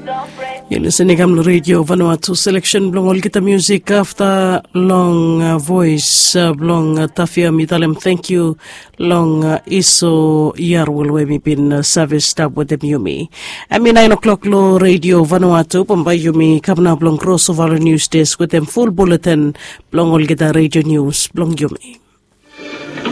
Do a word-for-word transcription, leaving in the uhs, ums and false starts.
You're listening to Radio Vanuatu selection blong all kita music after long uh, voice uh, blong uh, Tafia Mitalem. Thank you long uh, iso yar will we been uh, service tab with them yumi. I mean nine o'clock lo Radio Vanuatu pambay yumi kabna blong crossover news desk with them full bulletin blong all kita radio news blong yumi.